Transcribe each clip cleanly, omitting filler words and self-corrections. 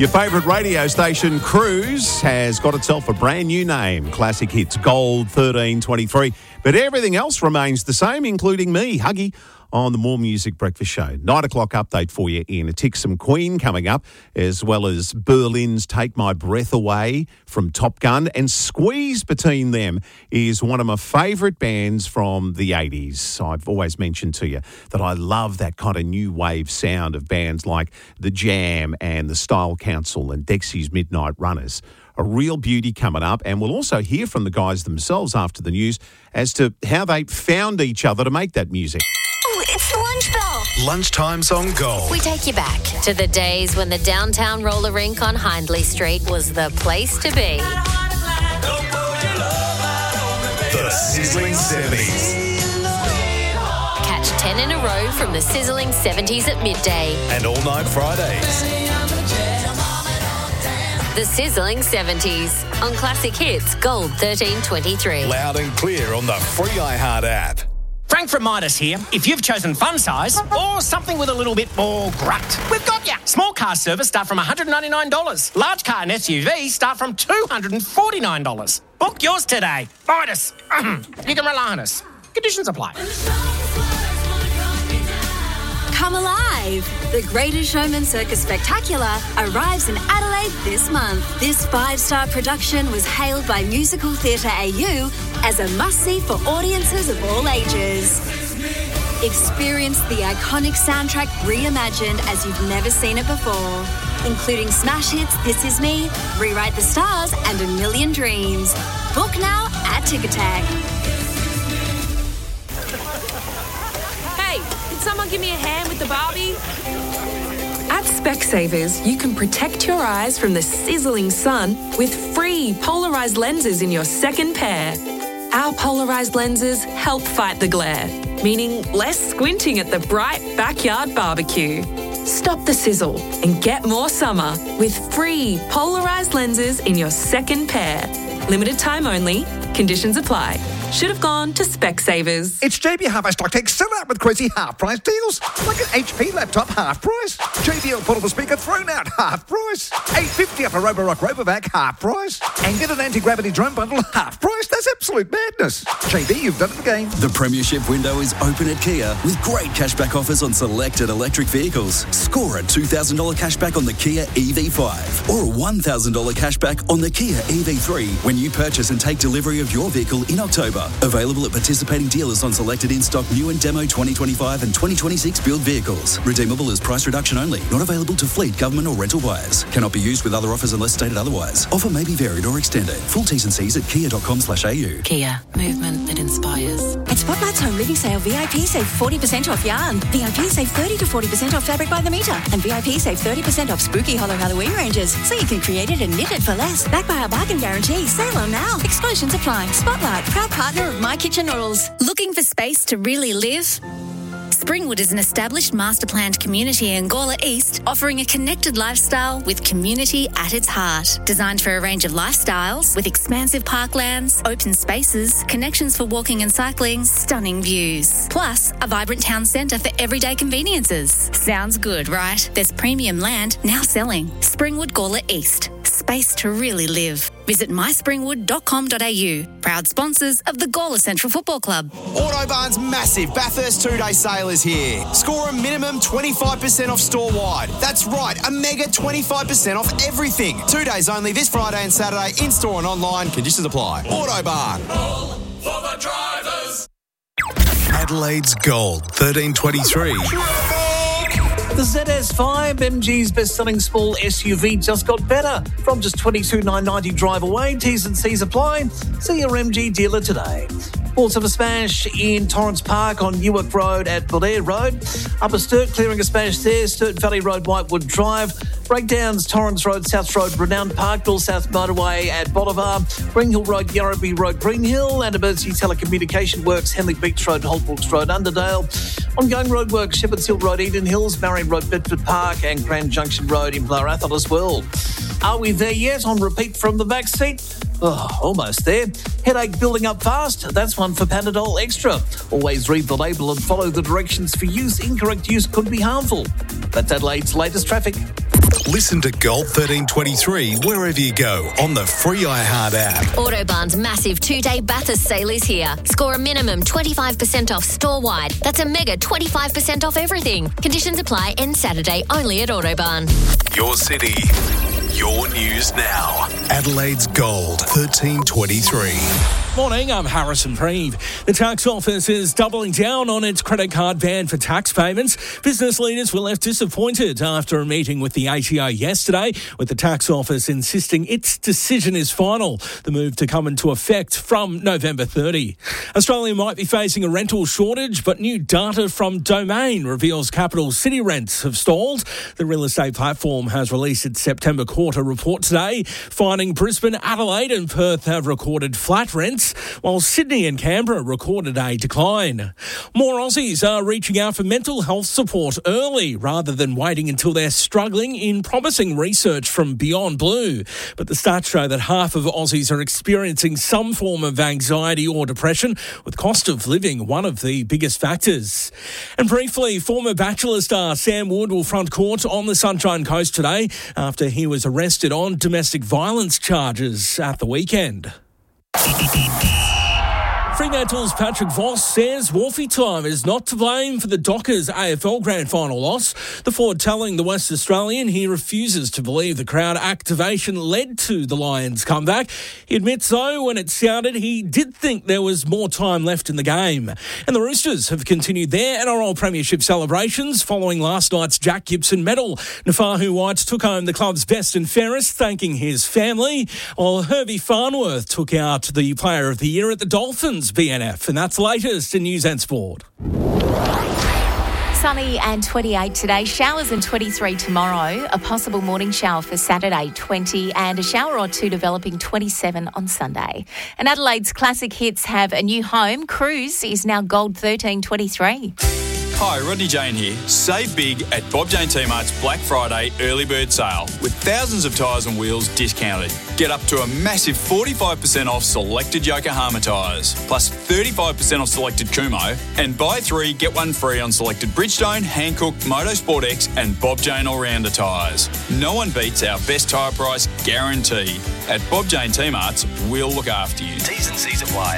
Your favourite radio station, Cruise, has got itself a brand new name, Classic Hits Gold 1323. But everything else remains the same, including me, Huggy, on the More Music Breakfast Show. 9 o'clock update for you in a Tixom Queen coming up, as well as Berlin's Take My Breath Away from Top Gun. And squeeze between them is one of my favourite bands from the 80s. I've always mentioned to you that I love that kind of new wave sound of bands like The Jam and the Style Council and Dexy's Midnight Runners. A real beauty coming up, and we'll also hear from the guys themselves after the news as to how they found each other to make that music. Oh, it's the lunch bell. Lunchtime's on Gold. We take you back to the days when the downtown roller rink on Hindley Street was the place to be. The Sizzling 70s. Catch 10 in a row from the Sizzling 70s at midday. And All Night Fridays. The Sizzling 70s on Classic Hits Gold 1323. Loud and clear on the free iHeart app. Frank from Midas here. If you've chosen fun size or something with a little bit more grunt, we've got you. Small car service start from $199. Large car and SUV start from $249. Book yours today. Midas. You can rely on us. Conditions apply. Come alive! The Greatest Showman Circus Spectacular arrives in Adelaide this month. This 5-star production was hailed by Musical Theatre AU as a must-see for audiences of all ages. Experience the iconic soundtrack reimagined as you've never seen it before, including smash hits This Is Me, Rewrite the Stars, and A Million Dreams. Book now at Ticketek. Someone give me a hand with the Barbie? At Specsavers, you can protect your eyes from the sizzling sun with free polarised lenses in your second pair. Our polarised lenses help fight the glare, meaning less squinting at the bright backyard barbecue. Stop the sizzle and get more summer with free polarised lenses in your second pair. Limited time only. Conditions apply. Should have gone to Specsavers. It's JB Hi-Fi Stock Take still out with crazy half-price deals. Like an HP laptop, half price. JBL portable speaker thrown out, half price. $850 off a Roborock Robovac, half price. And get an anti-gravity drone bundle, half price. That's absolute madness. JB, you've done it again. The premiership window is open at Kia with great cashback offers on selected electric vehicles. Score a $2,000 cashback on the Kia EV5 or a $1,000 cashback on the Kia EV3 when you purchase and take delivery of your vehicle in October. Available at participating dealers on selected in-stock new and demo 2025 and 2026 build vehicles. Redeemable as price reduction only. Not available to fleet, government or rental buyers. Cannot be used with other offers unless stated otherwise. Offer may be varied or extended. Full T's and C's at kia.com/au. Kia. Movement that inspires. At Spotlight's Home Living Sale, VIP save 40% off yarn. VIP save 30 to 40% off fabric by the metre. And VIP save 30% off spooky hollow Halloween ranges. So you can create it and knit it for less. Backed by our bargain guarantee. Sale on now. Exclusions apply. Spotlight, proud partner of My Kitchen Noodles. Looking for space to really live? Springwood is an established master-planned community in Gawler East, offering a connected lifestyle with community at its heart. Designed for a range of lifestyles, with expansive parklands, open spaces, connections for walking and cycling, stunning views. Plus, a vibrant town centre for everyday conveniences. Sounds good, right? There's premium land now selling. Springwood Gawler East. Space to really live. Visit myspringwood.com.au. Proud sponsors of the Gawler Central Football Club. Autobarn's massive Bathurst 2-day sale is here. Score a minimum 25% off store-wide. That's right, a mega 25% off everything. 2 days only this Friday and Saturday, in-store and online. Conditions apply. Autobarn. All for the drivers. Adelaide's Gold 1323. The ZS5, MG's best-selling small SUV, just got better. From just $22,990 drive away, T's and C's apply. See your MG dealer today. Reports of a smash in Torrance Park on Newark Road at Blair Road. Upper Sturt clearing a smash there. Sturt Valley Road, Whitewood Drive. Breakdowns, Torrance Road, South Road, Renowned Park, Bill South Motorway at Bolivar. Greenhill Road, Yarrabee Road, Greenhill. And emergency telecommunication works, Henley Beach Road, Holbrooks Road, Underdale. Ongoing road work, Shepherds Hill Road, Eden Hills, Marion Road, Bedford Park and Grand Junction Road in Blairathon as well. Are we there yet? On repeat from the back seat? Oh, almost there. Headache building up fast? That's one for Panadol Extra. Always read the label and follow the directions for use. Incorrect use could be harmful. That's Adelaide's latest traffic. Listen to Gold 1323 wherever you go on the free iHeart app. Autobahn's massive 2-day Bathurst sale is here. Score a minimum 25% off store-wide. That's a mega 25% off everything. Conditions apply. End Saturday only at Autobahn. Your city, your news now. Adelaide's Gold 1323. Morning, I'm Harrison Reeve. The tax office is doubling down on its credit card ban for tax payments. Business leaders were left disappointed after a meeting with the ATO yesterday, with the tax office insisting its decision is final. The move to come into effect from November 30. Australia might be facing a rental shortage, but new data from Domain reveals capital city rents have stalled. The real estate platform has released its September quarter report today, finding Brisbane, Adelaide and Perth have recorded flat rents, while Sydney and Canberra recorded a decline. More Aussies are reaching out for mental health support early rather than waiting until they're struggling, in promising research from Beyond Blue. But the stats show that half of Aussies are experiencing some form of anxiety or depression, with cost of living one of the biggest factors. And briefly, former Bachelor star Sam Wood will front court on the Sunshine Coast today after he was arrested on domestic violence charges at the weekend. Fremantle's Patrick Voss says Wharfie Time is not to blame for the Dockers AFL Grand Final loss. The forward telling the West Australian he refuses to believe the crowd activation led to the Lions' comeback. He admits, though, when it sounded, he did think there was more time left in the game. And the Roosters have continued their NRL Premiership celebrations following last night's Jack Gibson medal. Nafahu White took home the club's best and fairest, thanking his family, while Herbie Farnworth took out the Player of the Year at the Dolphins BNF. And that's the latest in News and Sport. Sunny and 28 today, showers and 23 tomorrow, a possible morning shower for Saturday 20 and a shower or two developing 27 on Sunday. And Adelaide's classic hits have a new home. Cruise is now Gold 1323. Hi, Rodney Jane here. Save big at Bob Jane T-Mart's Black Friday early bird sale with thousands of tyres and wheels discounted. Get up to a massive 45% off selected Yokohama tyres, plus 35% off selected Kumo, and buy 3, get 1 free on selected Bridgestone, Hankook, Motorsport X and Bob Jane All-Rounder tyres. No one beats our best tyre price guarantee. At Bob Jane T-Mart's, we'll look after you. T's and C's apply.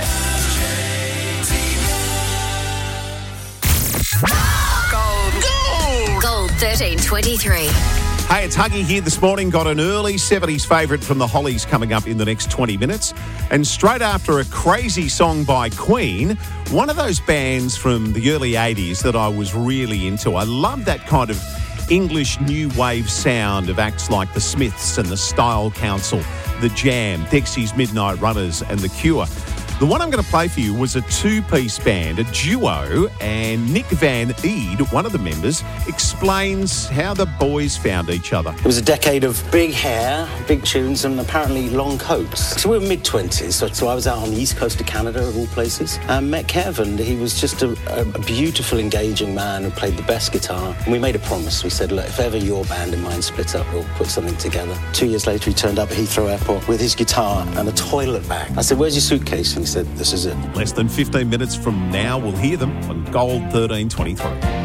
Gold 1323. Hey, it's Huggy here this morning. Got an early 70s favourite from the Hollies coming up in the next 20 minutes. And straight after a crazy song by Queen, one of those bands from the early 80s that I was really into. I love that kind of English new wave sound of acts like the Smiths and the Style Council, the Jam, Dexy's Midnight Runners and The Cure. The one I'm going to play for you was a two-piece band, a duo, and Nick Van Eed, one of the members, explains how the boys found each other. It was a decade of big hair, big tunes, and apparently long coats. So we were mid-20s, so I was out on the east coast of Canada, of all places, and met Kevin. He was just a beautiful, engaging man who played the best guitar. And we made a promise. We said, look, if ever your band and mine split up, we'll put something together. 2 years later, he turned up at Heathrow Airport with his guitar and a toilet bag. I said, where's your suitcase? And he said, this is it. Less than 15 minutes from now, we'll hear them on Gold 1323.